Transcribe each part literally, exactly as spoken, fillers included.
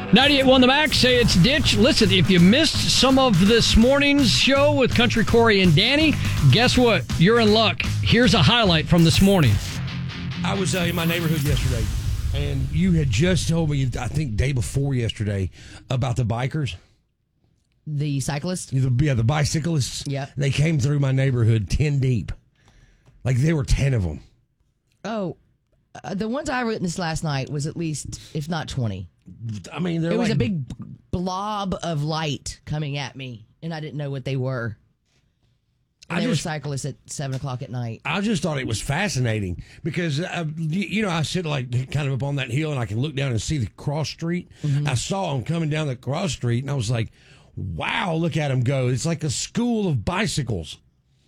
ninety-eight point one The Max, say it's Ditch. Listen, if you missed some of this morning's show with Country Corey and Danny, guess what? You're in luck. Here's a highlight from this morning. I was uh, in my neighborhood yesterday, and you had just told me, I think day before yesterday, about the bikers. The cyclists? Yeah, the bicyclists. Yeah. They came through my neighborhood ten deep. Like, there were ten of them. Oh, uh, the ones I witnessed last night was at least, if not twenty. I mean, they're It was like, a big blob of light coming at me, and I didn't know what they were. And I they just, were cyclists at seven o'clock at night. I just thought it was fascinating because, uh, you, you know, I sit like kind of up on that hill and I can look down and see the cross street. Mm-hmm. I saw them coming down the cross street and I was like, wow, look at them go. It's like a school of bicycles.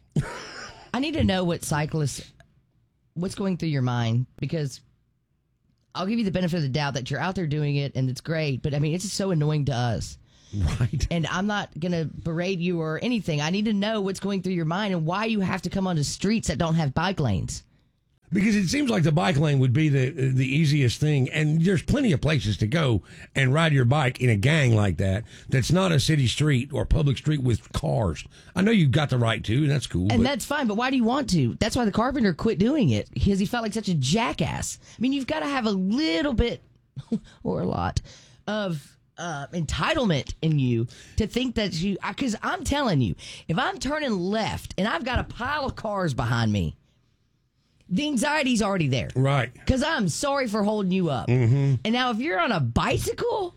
I need to know what cyclists, what's going through your mind, because I'll give you the benefit of the doubt that you're out there doing it and it's great, but I mean, it's just so annoying to us. Right. And I'm not going to berate you or anything. I need to know what's going through your mind and why you have to come onto streets that don't have bike lanes. Because it seems like the bike lane would be the the easiest thing, and there's plenty of places to go and ride your bike in a gang like that. That's not a city street or public street with cars. I know you've got the right to, and that's cool. And but that's fine, but why do you want to? That's why the carpenter quit doing it, because he felt like such a jackass. I mean, you've got to have a little bit, or a lot, of uh, entitlement in you to think that you, because I'm telling you, if I'm turning left and I've got a pile of cars behind me, the anxiety's already there. Right. Because I'm sorry for holding you up. Mm-hmm. And now if you're on a bicycle,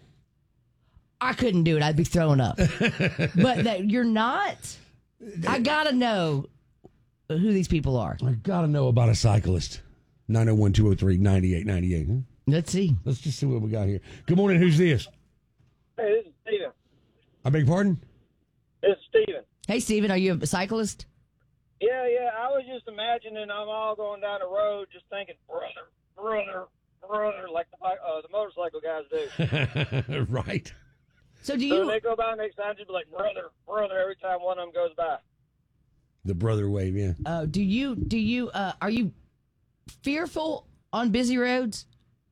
I couldn't do it. I'd be throwing up. But that you're not, I got to know who these people are. I got to know about a cyclist. nine oh one, two oh three, nine eight nine eight. Hmm? Let's see. Let's just see what we got here. Good morning. Who's this? Hey, this is Steven. I beg your pardon? This is Steven. Hey, Steven, are you a cyclist? Yeah, yeah. I was just imagining I'm all going down the road just thinking, brother, brother, brother, like the, uh, the motorcycle guys do. Right. So do So you... when they go by next time, just be like, brother, brother, every time one of them goes by. The brother wave, yeah. Uh, do you, do you, uh, are you fearful on busy roads?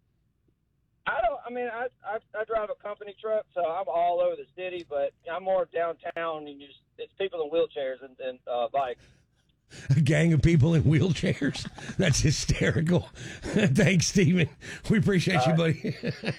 I don't, I mean, I, I I drive a company truck, so I'm all over the city, but I'm more downtown, and you just, it's people in wheelchairs and, and uh, bikes. A gang of people in wheelchairs? That's hysterical. Thanks, Steven. We appreciate you, buddy.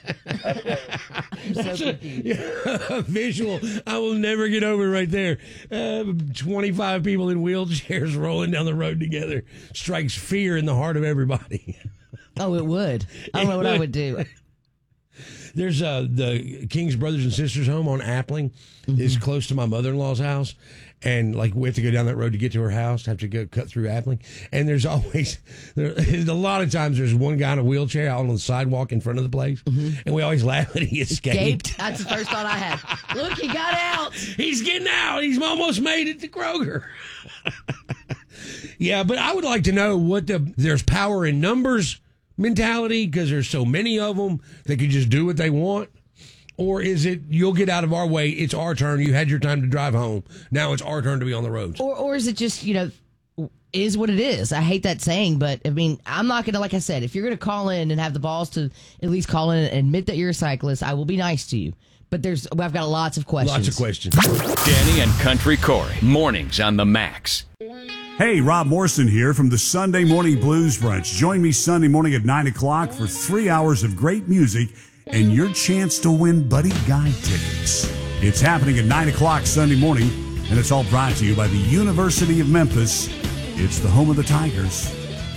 I'm so confused. Yeah, visual. I will never get over it right there. Uh, twenty-five people in wheelchairs rolling down the road together strikes fear in the heart of everybody. Oh, it would. I don't know what I would do. There's uh, the King's Brothers and Sisters home on Appling. Mm-hmm. Is close to my mother-in-law's house. And, like, we have to go down that road to get to her house, have to go cut through Appling. And there's always, there, a lot of times there's one guy in a wheelchair out on the sidewalk in front of the place. Mm-hmm. And we always laugh that he escaped. escaped. That's the first thought I had. Look, he got out. He's getting out. He's almost made it to Kroger. Yeah, but I would like to know what the, there's power in numbers mentality, because there's so many of them that can just do what they want. Or is it, you'll get out of our way, it's our turn, you had your time to drive home, now it's our turn to be on the roads? Or or is it just, you know, is what it is? I hate that saying, but, I mean, I'm not going to, like I said, if you're going to call in and have the balls to at least call in and admit that you're a cyclist, I will be nice to you. But there's, I've got lots of questions. Lots of questions. Danny and Country Corey, mornings on the Max. Hey, Rob Morrison here from the Sunday Morning Blues Brunch. Join me Sunday morning at nine o'clock for three hours of great music and your chance to win Buddy Guy tickets. It's happening at nine o'clock Sunday morning, and it's all brought to you by the University of Memphis. It's the home of the Tigers.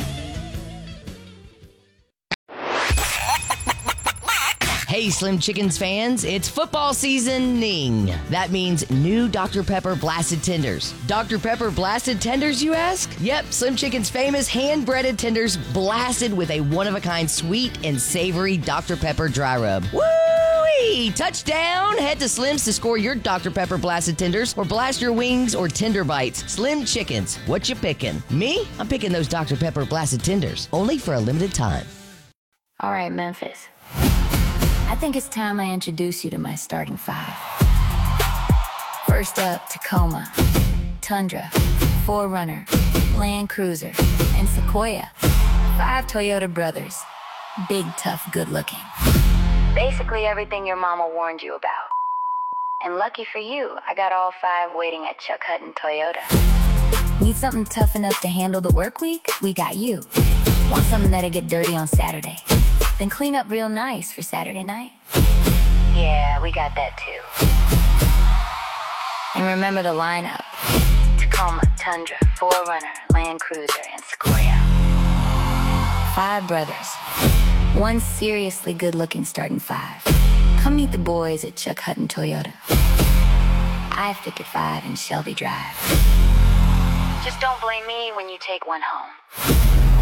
Hey, Slim Chickens fans, it's football seasoning. That means new Doctor Pepper Blasted Tenders. Doctor Pepper Blasted Tenders, you ask? Yep, Slim Chicken's famous hand-breaded tenders blasted with a one-of-a-kind sweet and savory Doctor Pepper dry rub. Woo-wee! Touchdown! Head to Slim's to score your Doctor Pepper Blasted Tenders or blast your wings or tender bites. Slim Chickens, what you picking? Me? I'm picking those Doctor Pepper Blasted Tenders, only for a limited time. All right, Memphis. I think it's time I introduce you to my starting five. First up, Tacoma, Tundra, four runner, Land Cruiser, and Sequoia. Five Toyota brothers. Big, tough, good looking. Basically everything your mama warned you about. And lucky for you, I got all five waiting at Chuck Hutton Toyota. Need something tough enough to handle the work week? We got you. Want something that'll get dirty on Saturday, then clean up real nice for Saturday night? Yeah, we got that too. And remember the lineup: Tacoma, Tundra, four runner, Land Cruiser, and Sequoia. Five brothers. One seriously good-looking starting five. Come meet the boys at Chuck Hutton Toyota. I fifty-five in Shelby Drive. Just don't blame me when you take one home.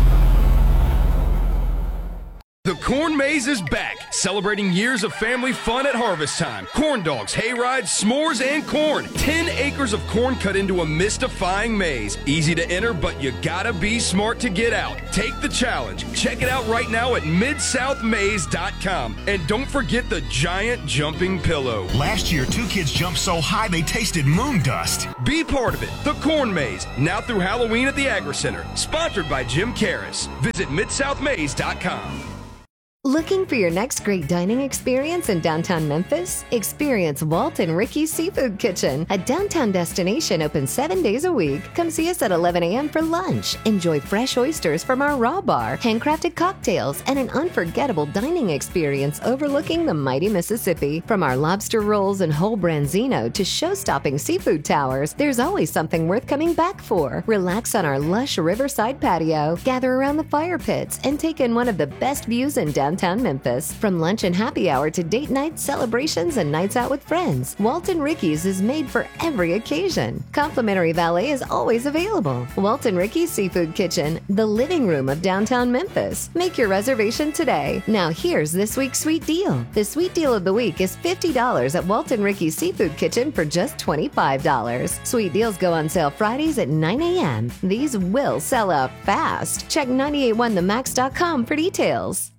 The Corn Maze is back, celebrating years of family fun at harvest time. Corn dogs, hay rides, s'mores, and corn. Ten acres of corn cut into a mystifying maze. Easy to enter, but you gotta be smart to get out. Take the challenge. Check it out right now at mid south maze dot com. And don't forget the giant jumping pillow. Last year, two kids jumped so high they tasted moon dust. Be part of it. The Corn Maze, now through Halloween at the Agri Center. Sponsored by Jim Karras. Visit mid south maze dot com. Looking for your next great dining experience in downtown Memphis? Experience Walt and Ricky's Seafood Kitchen, a downtown destination open seven days a week. Come see us at eleven a.m. for lunch. Enjoy fresh oysters from our raw bar, handcrafted cocktails, and an unforgettable dining experience overlooking the mighty Mississippi. From our lobster rolls and whole branzino to show-stopping seafood towers, there's always something worth coming back for. Relax on our lush riverside patio, gather around the fire pits, and take in one of the best views in downtown Downtown Memphis. From lunch and happy hour to date nights, celebrations, and nights out with friends, Walt and Ricky's is made for every occasion. Complimentary valet is always available. Walt and Ricky's Seafood Kitchen, the living room of downtown Memphis. Make your reservation today. Now here's this week's sweet deal. The sweet deal of the week is fifty dollars at Walt and Ricky's Seafood Kitchen for just twenty-five dollars. Sweet deals go on sale Fridays at nine a.m. These will sell out fast. Check nine eight one the max dot com for details.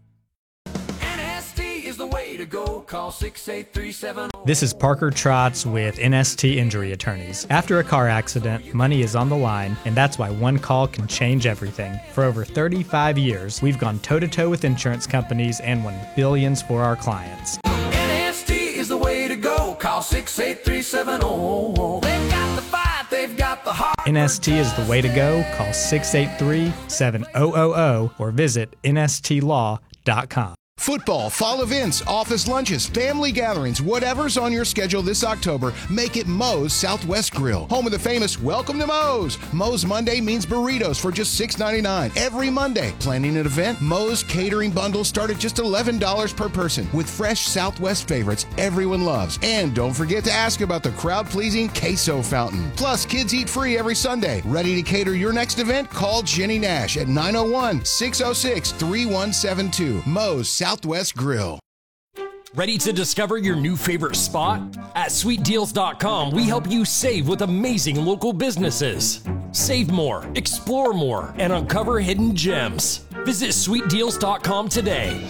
This is Parker Trotz with N S T Injury Attorneys. After a car accident, money is on the line, and that's why one call can change everything. For over thirty-five years, we've gone toe-to-toe with insurance companies and won billions for our clients. N S T is the way to go. Call six eight three seven zero. They've got the fight, they've got the heart. N S T is the way to go. Call six eight three seven zero zero zero or visit N S T law dot com. Football, fall events, office lunches, family gatherings, whatever's on your schedule this October, make it Moe's Southwest Grill. Home of the famous Welcome to Moe's. Moe's Monday means burritos for just six ninety-nine every Monday. Planning an event? Moe's catering bundles start at just eleven dollars per person with fresh Southwest favorites everyone loves. And don't forget to ask about the crowd-pleasing queso fountain. Plus, kids eat free every Sunday. Ready to cater your next event? Call Jenny Nash at nine oh one, six oh six, three one seven two. Moe's Southwest Grill. Ready to discover your new favorite spot? At sweet deals dot com, we help you save with amazing local businesses. Save more, explore more, and uncover hidden gems. Visit sweet deals dot com today.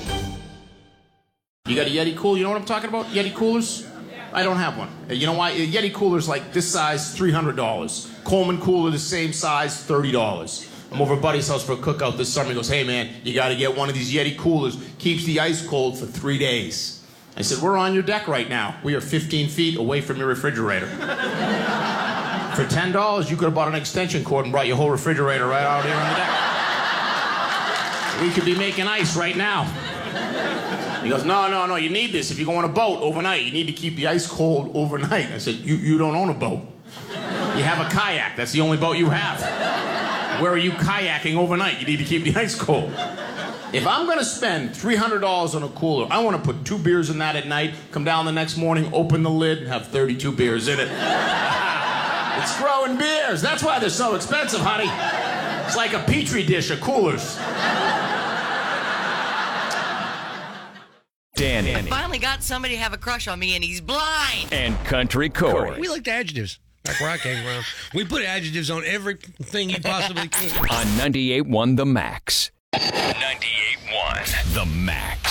You got a Yeti cooler? You know what I'm talking about? Yeti coolers? I don't have one. You know why? A Yeti cooler's like this size, three hundred dollars. Coleman cooler, the same size, thirty dollars. I'm over at Buddy's house for a cookout this summer. He goes, hey man, you gotta get one of these Yeti coolers. Keeps the ice cold for three days. I said, we're on your deck right now. We are fifteen feet away from your refrigerator. For ten dollars, you could have bought an extension cord and brought your whole refrigerator right out here on the deck. We could be making ice right now. He goes, no, no, no, you need this. If you go on a boat overnight, you need to keep the ice cold overnight. I said, you, you don't own a boat. You have a kayak. That's the only boat you have. Where are you kayaking overnight? You need to keep the ice cold. If I'm going to spend three hundred dollars on a cooler, I want to put two beers in that at night, come down the next morning, open the lid, and have thirty-two beers in it. It's growing beers. That's why they're so expensive, honey. It's like a petri dish of coolers. Danny. I finally got somebody to have a crush on me, and he's blind. And Country Corey. We like the adjectives. Back where I came from. We put adjectives on everything you possibly could. On ninety-eight point one The Max. ninety-eight point one The Max.